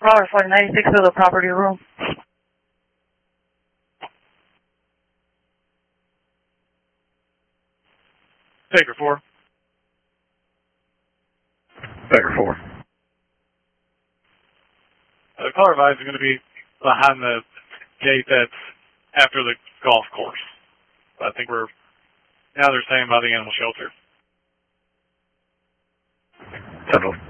Caller flight 96 to the property room. Baker 4. Baker 4. The caller advised is going to be behind the gate that's after the golf course. I think now they're saying by the animal shelter. Central